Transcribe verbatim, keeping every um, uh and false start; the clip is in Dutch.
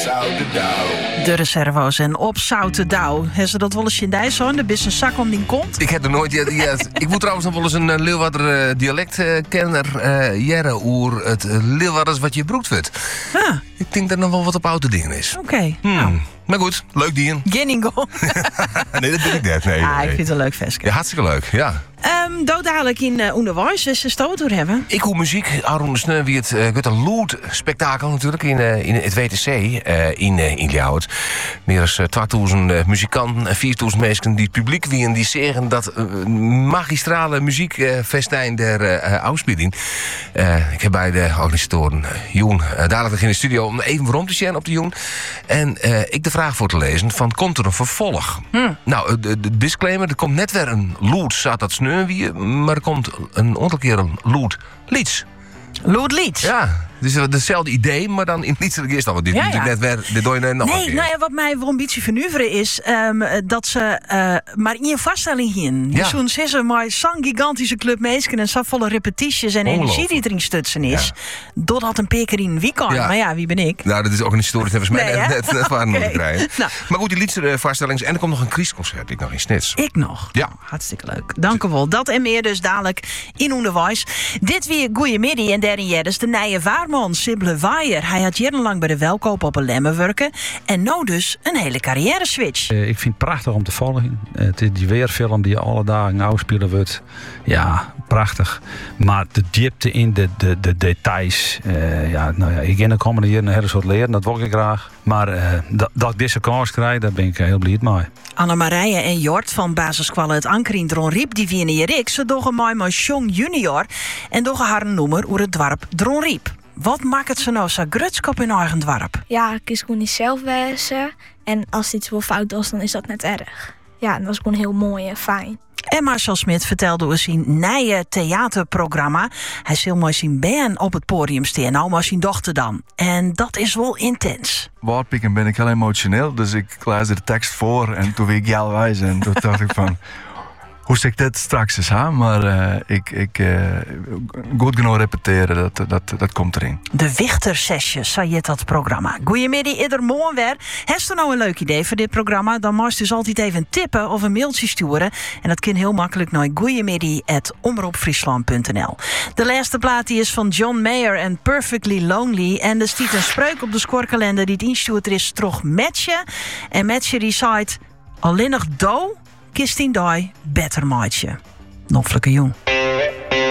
De reservo's en op Zoutendouw. Hebben ze dat wel eens in Dijsselhoorn? De business zak om die kont? Ik heb er nooit... Ja, ja, ik moet trouwens nog wel eens een uh, Leeuwarder uh, dialectkenner uh, jaren oer het uh, Leeuwarders wat je broekt wordt. Ah. Ik denk dat er nog wel wat op oude dingen is. Oké. Okay. Hmm. Nou. Maar goed, leuk dien. Ginningo. Nee, dat ben ik net. Nee, ah, nee. ik vind het een leuk festje. Ja, hartstikke leuk, ja. Um, Dood dadelijk in uh, Onderwijs, is ze stoot door hebben. Ik hoor muziek, Aron de Sneu, wie het uh, een lood spektakel natuurlijk in, uh, in het W T C uh, in, uh, in Ljouwert. Meer dan uh, tweeduizend uh, muzikanten en vierduizend mensen die het publiek wie en die zeggen dat uh, magistrale muziekfestijn uh, der uh, Ausbilding. Uh, ik heb bij de organisatoren uh, Joen uh, dadelijk in de studio om even waarom te zien op de Joen. En uh, ik de vraag voor te lezen van komt er een vervolg? Hmm. Nou, de, de disclaimer, er komt net weer een lood, zat dat sneu. Maar er komt een aantal keer een lood lieds. Lood lieds? Ja, het is hetzelfde idee, maar dan in lieds. Eerst al, dit ja, natuurlijk ja. net weer, dit doe je nog nee, een keer. Nou ja, wat mij wel een beetje vernuveren is um, dat ze uh, maar in vaststelling hien. Ja. Zo'n ze maar zo'n gigantische club meesken en zo volle repetities en energie die erin stutsen is. Ja. Doordat een peker in een weekend. Ja. Maar ja, wie ben ik? Nou, dat is ook een historisch net mij nee, net, net waar moeten okay. krijgen. Nou. Maar goed, die liedse vaststellings. En er komt nog een Kriesconcert, ik nog in Snits. Ik nog? Ja. Hartstikke leuk. Dank u wel. Dat en meer dus dadelijk in Onderwijs. Dit weer goeiemiddag en daarin Jerdes de nije vaarman, Sibylle Waaier. Hij had jarenlang bij de Welkoop op een lemmen werken. En nou dus een hele carrière switch. Uh, ik vind het prachtig om te volgen. Uh, het is die weerfilm die alle dagen uitspelen wordt. Ja, prachtig. Maar de diepte in de, de, de details. Uh, ja, nou ja, ik in de komende jaren een hele soort leren. Dat wil ik graag. Maar uh, dat, dat ik deze kans krijg, daar ben ik heel blij mee. Anne-Marije en Jort van basisschool Het Anker in Dronriep die winnen hier ik. Ze doggen mij maar Jong junior. En doggen haar een noemer oer het dorp Dronriep. Wat maakt het ze nou zo grutskop in eigen dorp? Ja, ik is gewoon niet zelf wezen. En als iets wel fout is, dan is dat net erg. Ja, en dat is gewoon heel mooi en fijn. En Marcel Smit vertelde ons zijn nieuwe theaterprogramma. Hij zal maar zijn band op het podium staan. Nou, maar zijn dochter dan. En dat is wel intens. Woordpieken ben ik heel emotioneel. Dus ik las de tekst voor en toen werd ik heel wijs. En toen dacht ik van... Hoe zeg ik dit straks eens, hè? Maar uh, ik, ik uh, goed genoeg repeteren, dat, dat, dat komt erin. De Wichter-sesjes, zei je dat programma. Goeiemiddag, ieder morgen weer. Heeft u nou een leuk idee voor dit programma? Dan mag je dus altijd even tippen of een mailtje sturen. En dat kan heel makkelijk naar goeiemiddag at omroepfriesland punt n l. De laatste plaat die is van John Mayer en Perfectly Lonely. En er stiet een spreuk op de scorekalender die het instuurt is toch Metje. En Metje die zei alleen nog do... Kist in die beter maatje. Noffelijke jong.